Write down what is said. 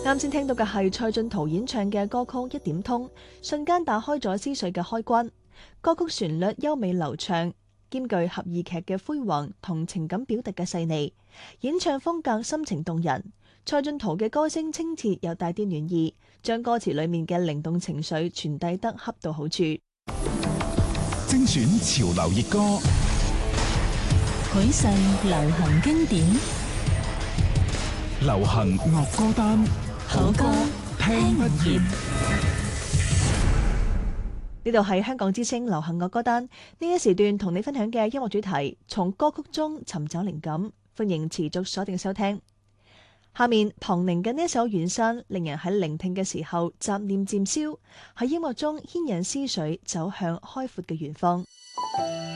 啱先聽到嘅係蔡進圖演唱嘅歌曲《一點通》，瞬間打開咗思緒嘅開關。歌曲旋律優美流暢，兼具合意劇嘅輝煌同情感表達嘅細膩，演唱風格深情動人。蔡進圖嘅歌聲清澈又帶啲暖意，將歌詞裏面嘅靈動情緒傳遞得恰到好處。 精選潮流熱歌， 許世流行經典， 流行樂歌單， 好歌聽不厭。 呢度係香港之聲流行樂歌單，呢一時段同你分享嘅音樂主題，從歌曲中尋找靈感，歡迎持續鎖定收聽。下面龐寧嘅呢一首《遠山》，令人喺聆聽嘅時候雜念漸消，喺音樂中牽引思緒走向開闊嘅遠方。